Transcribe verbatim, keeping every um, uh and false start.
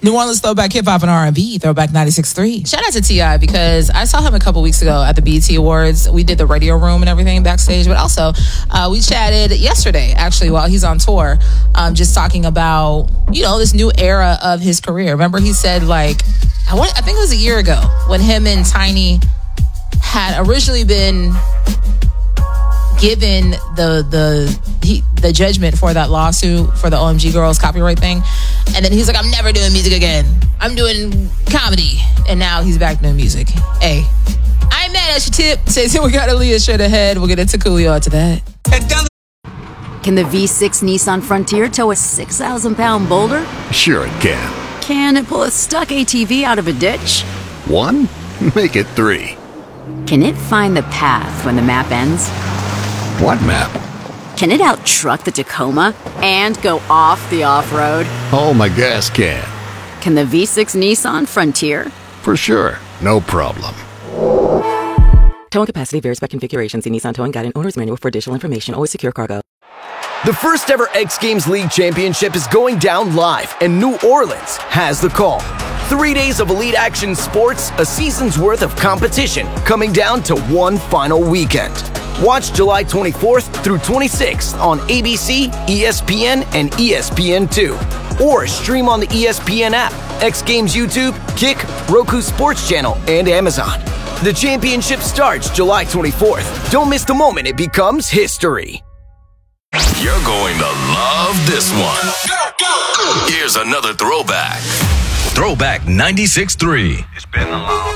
New Orleans throwback hip hop and R and B, Throwback ninety-six point three. Shout out to T I because I saw him a couple weeks ago at the B E T Awards. We did the radio room and everything backstage, but also uh, we chatted yesterday, actually, while he's on tour, um, just talking about, you know, this new era of his career. Remember, he said, like, I, want, I think it was a year ago when him and Tiny had originally been given the the he, the judgment for that lawsuit for the O M G Girls copyright thing, and then he's like, I'm never doing music again. I'm doing comedy, and now he's back doing music. Hey, I ain't mad at your tip. Says we got Aaliyah straight ahead. We'll get into Coolio to that. Can the V six Nissan Frontier tow a six thousand pound boulder? Sure it can. Can it pull a stuck A T V out of a ditch? One? Make it three. Can it find the path when the map ends? What map? Can it out-truck the Tacoma and go off the off-road? Oh, my gas can. Can the V six Nissan Frontier? For sure. No problem. Towing capacity varies by configuration. See Nissan Towing Guide and Owner's Manual for additional information. Always secure cargo. The first ever X Games League Championship is going down live, and New Orleans has the call. Three days of elite action sports, a season's worth of competition, coming down to one final weekend. Watch July twenty-fourth through twenty-sixth on A B C, E S P N, and E S P N two. Or stream on the E S P N app, X Games YouTube, Kick, Roku Sports Channel, and Amazon. The championship starts July twenty-fourth. Don't miss the moment it becomes history. You're going to love this one. Here's another throwback. Throwback ninety-six point three. It's been a long